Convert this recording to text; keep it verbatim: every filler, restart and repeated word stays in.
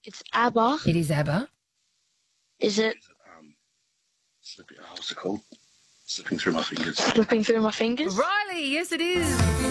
It's ABBA. It is ABBA. Is it Um, slipping, oh, what's it called? Slipping through my fingers. Slipping Through My Fingers? Riley, yes it is.